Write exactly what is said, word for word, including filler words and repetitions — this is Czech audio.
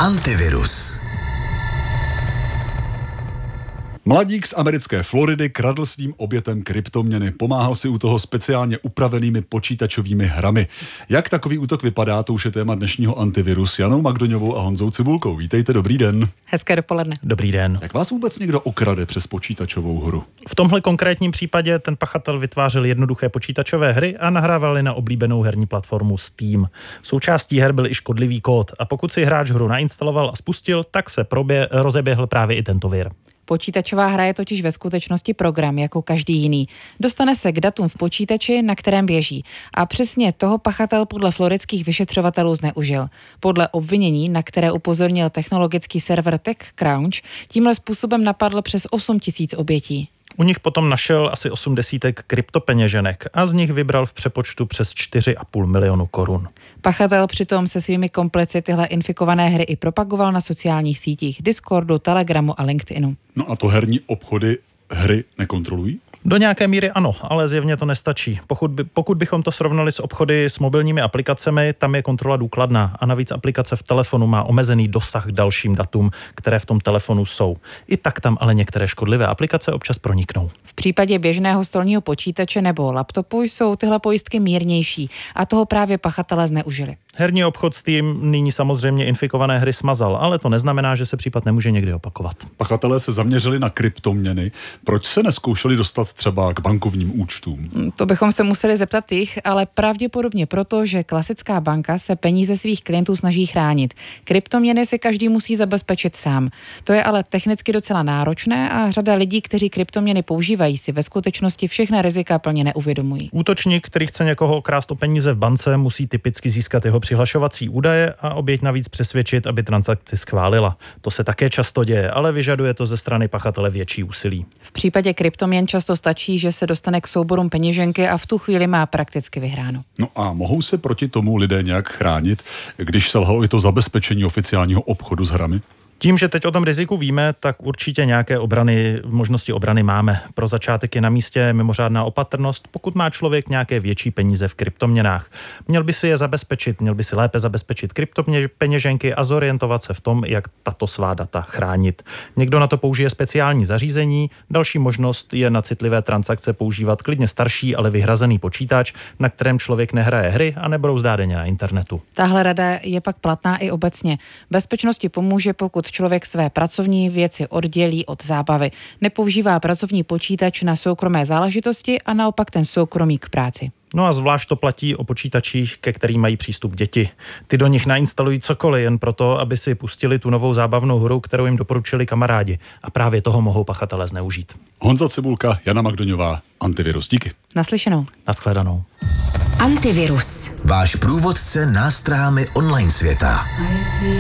Antivirus. Mladík z americké Floridy kradl svým obětem kryptoměny. Pomáhal si u toho speciálně upravenými počítačovými hrami. Jak takový útok vypadá, to už je téma dnešního Antivirus s Janou Magdoňovou a Honzou Cibulkou. Vítejte, dobrý den. Hezké dopoledne. Dobrý den. Jak vás vůbec někdo okrade přes počítačovou hru? V tomhle konkrétním případě ten pachatel vytvářel jednoduché počítačové hry a nahrával je na oblíbenou herní platformu Steam. Součástí her byl i škodlivý kód a pokud si hráč hru nainstaloval a spustil, tak se probě- rozeběhl právě i tento vir. Počítačová hra je totiž ve skutečnosti program jako každý jiný. Dostane se k datům v počítači, na kterém běží. A přesně toho pachatel podle floridských vyšetřovatelů zneužil. Podle obvinění, na které upozornil technologický server TechCrunch, tímhle způsobem napadl přes osm tisíc obětí. U nich potom našel asi osm desítek kryptopeněženek a z nich vybral v přepočtu přes čtyři a půl milionu korun. Pachatel přitom se svými komplici tyhle infikované hry i propagoval na sociálních sítích Discordu, Telegramu a LinkedInu. No a to herní obchody hry nekontrolují? Do nějaké míry ano, ale zjevně to nestačí. Pokud, by, pokud bychom to srovnali s obchody s mobilními aplikacemi, tam je kontrola důkladná a navíc aplikace v telefonu má omezený dosah k dalším datům, které v tom telefonu jsou. I tak tam ale některé škodlivé aplikace občas proniknou. V případě běžného stolního počítače nebo laptopu jsou tyhle pojistky mírnější a toho právě pachatelé zneužili. Herní obchod Steam nyní samozřejmě infikované hry smazal, ale to neznamená, že se případ nemůže někdy opakovat. Pachatelé se zaměřili na kryptoměny. Proč se nezkoušeli dostat třeba k bankovním účtům? To bychom se museli zeptat jich, ale pravděpodobně proto, že klasická banka se peníze svých klientů snaží chránit. Kryptoměny si každý musí zabezpečit sám. To je ale technicky docela náročné a řada lidí, kteří kryptoměny používají, si ve skutečnosti všechna rizika plně neuvědomují. Útočník, který chce někoho okrást o peníze v bance, musí typicky získat jeho přihlašovací údaje a oběť navíc přesvědčit, aby transakci schválila. To se také často děje, ale vyžaduje to ze strany pachatele větší úsilí. V případě kryptoměn často stačí, že se dostane k souborům peněženky a v tu chvíli má prakticky vyhráno. No a mohou se proti tomu lidé nějak chránit, když selhalo i to zabezpečení oficiálního obchodu s hrami? Tím, že teď o tom riziku víme, tak určitě nějaké obrany, možnosti obrany máme. Pro začátek je na místě mimořádná opatrnost, pokud má člověk nějaké větší peníze v kryptoměnách. Měl by si je zabezpečit, měl by si lépe zabezpečit kryptopeněženky a zorientovat se v tom, jak tato svá data chránit. Někdo na to použije speciální zařízení, další možnost je na citlivé transakce používat klidně starší, ale vyhrazený počítač, na kterém člověk nehraje hry a nebrouzná denně na internetu. Tahle rada je pak platná i obecně. Bezpečnosti pomůže, pokud člověk své pracovní věci oddělí od zábavy. Nepoužívá pracovní počítač na soukromé záležitosti a naopak ten soukromý k práci. No a zvlášť to platí o počítačích, ke kterým mají přístup děti. Ty do nich nainstalují cokoliv jen proto, aby si pustili tu novou zábavnou hru, kterou jim doporučili kamarádi. A právě toho mohou pachatelé zneužít. Honza Cibulka, Jana Magdoňová, Antivirus. Díky. Naslyšenou. Naschledanou. Antivirus. Váš průvodce nástrahami online světa.